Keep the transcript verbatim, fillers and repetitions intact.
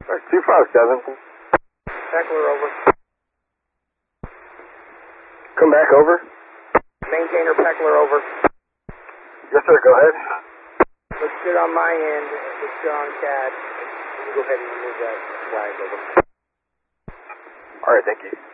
two five seven. Peckler over. Come back over. Maintainer Peckler over. Yes, sir, go ahead. Looks good on my end. Looks good on C A D. You go ahead and remove that flag over. Alright, thank you.